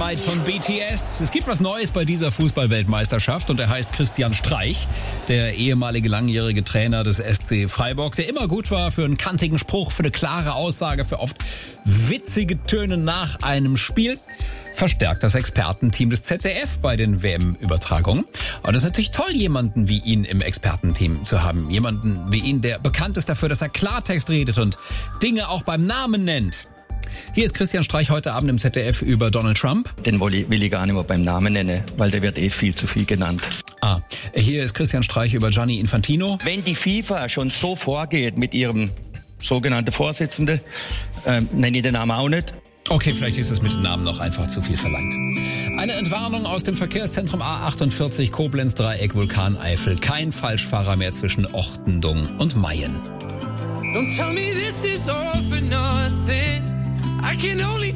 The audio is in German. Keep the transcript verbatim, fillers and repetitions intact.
Dynamite von B T S. Es gibt was Neues bei dieser Fußball-Weltmeisterschaft und er heißt Christian Streich, der ehemalige langjährige Trainer des S C Freiburg, der immer gut war für einen kantigen Spruch, für eine klare Aussage, für oft witzige Töne nach einem Spiel. Verstärkt das Expertenteam des Z D F bei den W M-Übertragungen. Und es ist natürlich toll, jemanden wie ihn im Expertenteam zu haben. Jemanden wie ihn, der bekannt ist dafür, dass er Klartext redet und Dinge auch beim Namen nennt. Hier ist Christian Streich heute Abend im Z D F über Donald Trump. Den will ich, will ich gar nicht mehr beim Namen nennen, weil der wird eh viel zu viel genannt. Ah, hier ist Christian Streich über Gianni Infantino. Wenn die FIFA schon so vorgeht mit ihrem sogenannten Vorsitzenden, äh, nenne ich den Namen auch nicht. Okay, vielleicht ist es mit dem Namen noch einfach zu viel verlangt. Eine Entwarnung aus dem Verkehrszentrum A achtundvierzig Koblenz-Dreieck Vulkaneifel. Kein Falschfahrer mehr zwischen Ochtendung und Mayen. Don't tell me this is all for nothing. I can only